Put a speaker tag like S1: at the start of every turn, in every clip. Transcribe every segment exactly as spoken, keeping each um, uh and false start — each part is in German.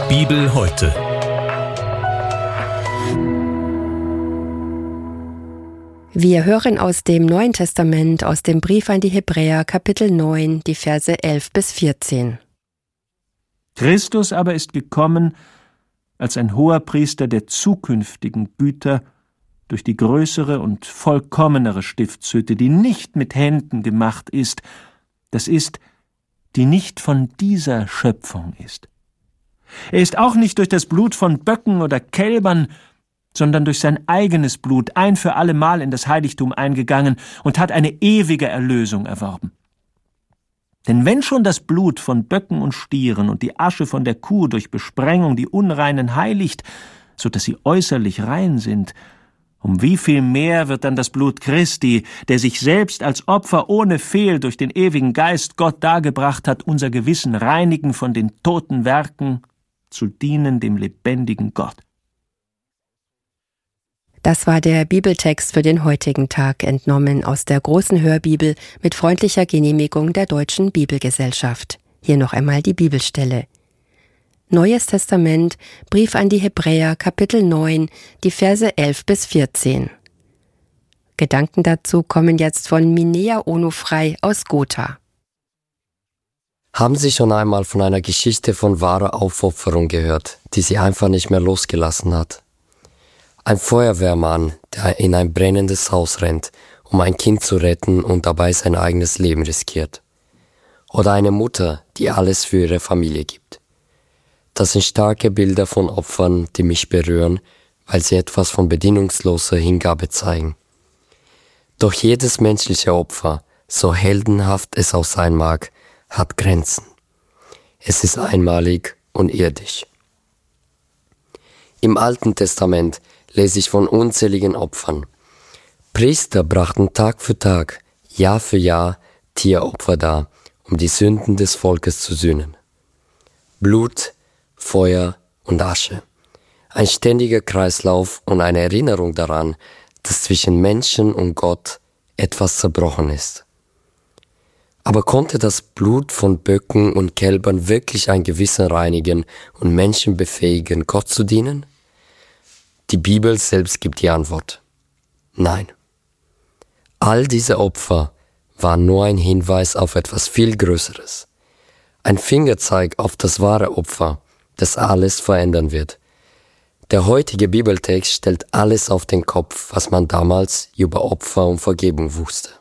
S1: Bibel heute.
S2: Wir hören aus dem Neuen Testament, aus dem Brief an die Hebräer, Kapitel neun, die Verse elf bis vierzehn.
S3: Christus aber ist gekommen als ein Hoherpriester der zukünftigen Güter durch die größere und vollkommenere Stiftshütte, die nicht mit Händen gemacht ist, das ist, die nicht von dieser Schöpfung ist. Er ist auch nicht durch das Blut von Böcken oder Kälbern, sondern durch sein eigenes Blut ein für allemal in das Heiligtum eingegangen und hat eine ewige Erlösung erworben. Denn wenn schon das Blut von Böcken und Stieren und die Asche von der Kuh durch Besprengung die Unreinen heiligt, so dass sie äußerlich rein sind, um wie viel mehr wird dann das Blut Christi, der sich selbst als Opfer ohne Fehl durch den ewigen Geist Gott dargebracht hat, unser Gewissen reinigen von den toten Werken, zu dienen dem lebendigen Gott.
S2: Das war der Bibeltext für den heutigen Tag, entnommen aus der großen Hörbibel mit freundlicher Genehmigung der Deutschen Bibelgesellschaft. Hier noch einmal die Bibelstelle. Neues Testament, Brief an die Hebräer, Kapitel neun, die Verse elf bis vierzehn. Gedanken dazu kommen jetzt von Minea Onufrei aus Gotha.
S4: Haben Sie schon einmal von einer Geschichte von wahrer Aufopferung gehört, die Sie einfach nicht mehr losgelassen hat? Ein Feuerwehrmann, der in ein brennendes Haus rennt, um ein Kind zu retten und dabei sein eigenes Leben riskiert. Oder eine Mutter, die alles für ihre Familie gibt. Das sind starke Bilder von Opfern, die mich berühren, weil sie etwas von bedingungsloser Hingabe zeigen. Doch jedes menschliche Opfer, so heldenhaft es auch sein mag, hat Grenzen. Es ist einmalig und irdisch. Im Alten Testament lese ich von unzähligen Opfern. Priester brachten Tag für Tag, Jahr für Jahr Tieropfer dar, um die Sünden des Volkes zu sühnen. Blut, Feuer und Asche. Ein ständiger Kreislauf und eine Erinnerung daran, dass zwischen Menschen und Gott etwas zerbrochen ist. Aber konnte das Blut von Böcken und Kälbern wirklich ein Gewissen reinigen und Menschen befähigen, Gott zu dienen? Die Bibel selbst gibt die Antwort. Nein. All diese Opfer waren nur ein Hinweis auf etwas viel Größeres. Ein Fingerzeig auf das wahre Opfer, das alles verändern wird. Der heutige Bibeltext stellt alles auf den Kopf, was man damals über Opfer und Vergebung wusste.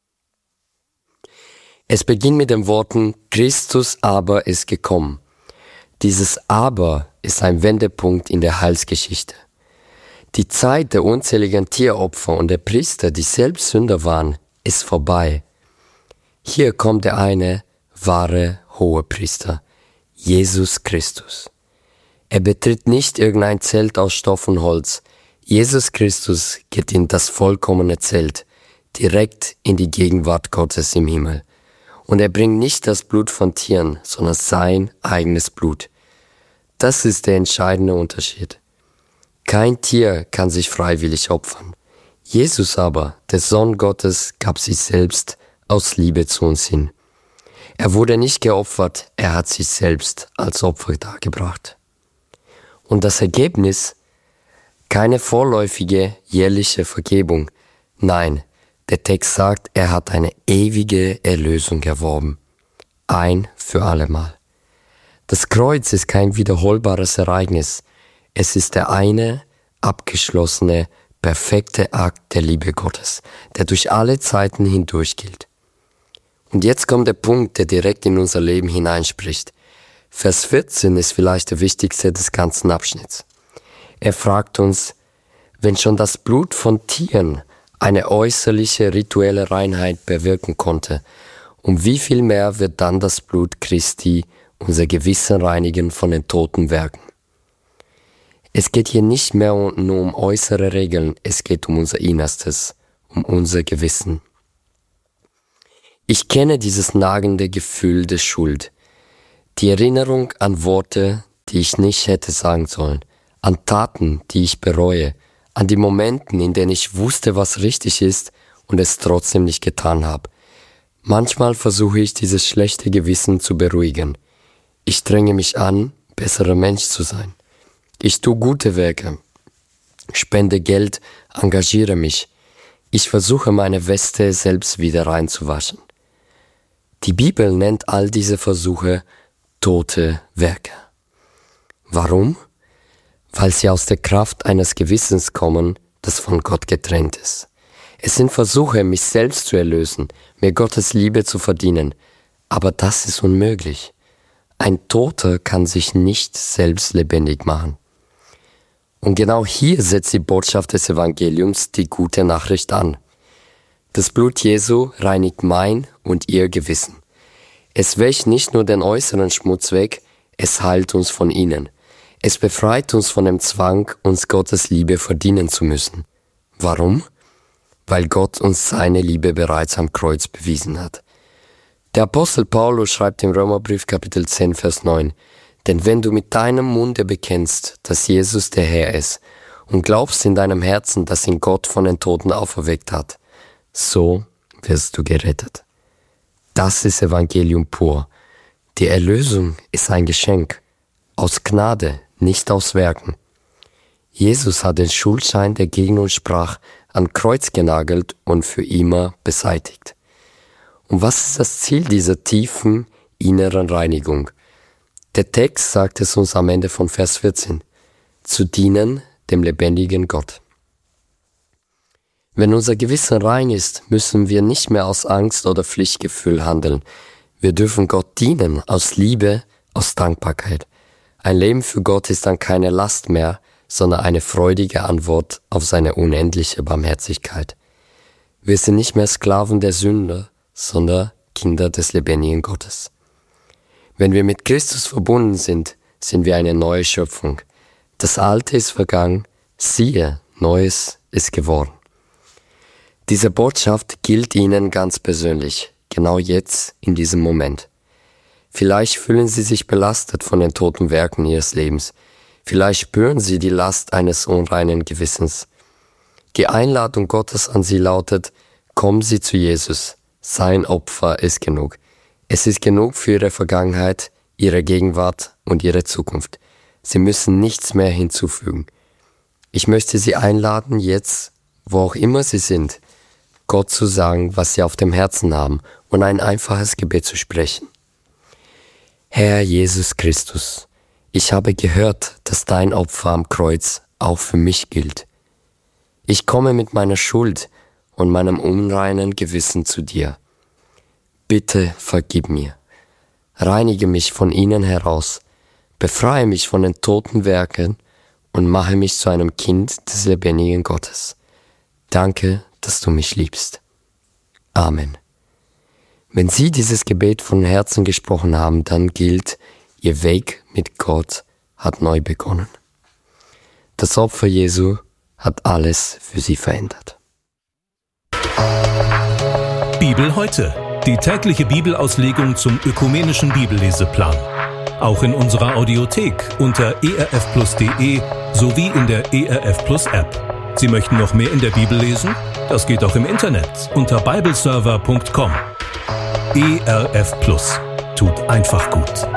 S4: Es beginnt mit den Worten, Christus aber ist gekommen. Dieses Aber ist ein Wendepunkt in der Heilsgeschichte. Die Zeit der unzähligen Tieropfer und der Priester, die selbst Sünder waren, ist vorbei. Hier kommt der eine wahre Hohepriester, Jesus Christus. Er betritt nicht irgendein Zelt aus Stoff und Holz. Jesus Christus geht in das vollkommene Zelt, direkt in die Gegenwart Gottes im Himmel. Und er bringt nicht das Blut von Tieren, sondern sein eigenes Blut. Das ist der entscheidende Unterschied. Kein Tier kann sich freiwillig opfern. Jesus aber, der Sohn Gottes, gab sich selbst aus Liebe zu uns hin. Er wurde nicht geopfert, er hat sich selbst als Opfer dargebracht. Und das Ergebnis? Keine vorläufige, jährliche Vergebung. Nein, der Text sagt, er hat eine ewige Erlösung erworben. Ein für allemal. Das Kreuz ist kein wiederholbares Ereignis. Es ist der eine, abgeschlossene, perfekte Akt der Liebe Gottes, der durch alle Zeiten hindurch gilt. Und jetzt kommt der Punkt, der direkt in unser Leben hineinspricht. Vers vierzehn ist vielleicht der wichtigste des ganzen Abschnitts. Er fragt uns, wenn schon das Blut von Tieren eine äußerliche rituelle Reinheit bewirken konnte, um wie viel mehr wird dann das Blut Christi unser Gewissen reinigen von den toten Werken? Es geht hier nicht mehr nur um äußere Regeln, es geht um unser Innerstes, um unser Gewissen. Ich kenne dieses nagende Gefühl der Schuld, die Erinnerung an Worte, die ich nicht hätte sagen sollen, an Taten, die ich bereue, an die Momenten, in denen ich wusste, was richtig ist und es trotzdem nicht getan habe. Manchmal versuche ich, dieses schlechte Gewissen zu beruhigen. Ich strenge mich an, besserer Mensch zu sein. Ich tue gute Werke, spende Geld, engagiere mich. Ich versuche meine Weste selbst wieder reinzuwaschen. Die Bibel nennt all diese Versuche tote Werke. Warum? Weil sie aus der Kraft eines Gewissens kommen, das von Gott getrennt ist. Es sind Versuche, mich selbst zu erlösen, mir Gottes Liebe zu verdienen. Aber das ist unmöglich. Ein Toter kann sich nicht selbst lebendig machen. Und genau hier setzt die Botschaft des Evangeliums die gute Nachricht an. Das Blut Jesu reinigt mein und ihr Gewissen. Es wäscht nicht nur den äußeren Schmutz weg, es heilt uns von innen. Es befreit uns von dem Zwang, uns Gottes Liebe verdienen zu müssen. Warum? Weil Gott uns seine Liebe bereits am Kreuz bewiesen hat. Der Apostel Paulus schreibt im Römerbrief Kapitel zehn, Vers neun, denn wenn du mit deinem Munde bekennst, dass Jesus der Herr ist, und glaubst in deinem Herzen, dass ihn Gott von den Toten auferweckt hat, so wirst du gerettet. Das ist Evangelium pur. Die Erlösung ist ein Geschenk, aus Gnade, nicht aus Werken. Jesus hat den Schuldschein, der gegen uns sprach, an Kreuz genagelt und für immer beseitigt. Und was ist das Ziel dieser tiefen inneren Reinigung? Der Text sagt es uns am Ende von Vers vierzehn, zu dienen dem lebendigen Gott. Wenn unser Gewissen rein ist, müssen wir nicht mehr aus Angst oder Pflichtgefühl handeln. Wir dürfen Gott dienen, aus Liebe, aus Dankbarkeit. Ein Leben für Gott ist dann keine Last mehr, sondern eine freudige Antwort auf seine unendliche Barmherzigkeit. Wir sind nicht mehr Sklaven der Sünde, sondern Kinder des lebendigen Gottes. Wenn wir mit Christus verbunden sind, sind wir eine neue Schöpfung. Das Alte ist vergangen, siehe, Neues ist geworden. Diese Botschaft gilt Ihnen ganz persönlich, genau jetzt, in diesem Moment. Vielleicht fühlen Sie sich belastet von den toten Werken Ihres Lebens. Vielleicht spüren Sie die Last eines unreinen Gewissens. Die Einladung Gottes an Sie lautet, kommen Sie zu Jesus. Sein Opfer ist genug. Es ist genug für Ihre Vergangenheit, Ihre Gegenwart und Ihre Zukunft. Sie müssen nichts mehr hinzufügen. Ich möchte Sie einladen, jetzt, wo auch immer Sie sind, Gott zu sagen, was Sie auf dem Herzen haben und ein einfaches Gebet zu sprechen. Herr Jesus Christus, ich habe gehört, dass dein Opfer am Kreuz auch für mich gilt. Ich komme mit meiner Schuld und meinem unreinen Gewissen zu dir. Bitte vergib mir. Reinige mich von ihnen heraus, befreie mich von den toten Werken und mache mich zu einem Kind des lebendigen Gottes. Danke, dass du mich liebst. Amen. Wenn Sie dieses Gebet von Herzen gesprochen haben, dann gilt, Ihr Weg mit Gott hat neu begonnen. Das Opfer Jesu hat alles für Sie verändert.
S1: Bibel heute. Die tägliche Bibelauslegung zum ökumenischen Bibelleseplan. Auch in unserer Audiothek unter e r f plus punkt d e sowie in der E R F Plus App. Sie möchten noch mehr in der Bibel lesen? Das geht auch im Internet unter bibleserver punkt com. E R F Plus tut einfach gut.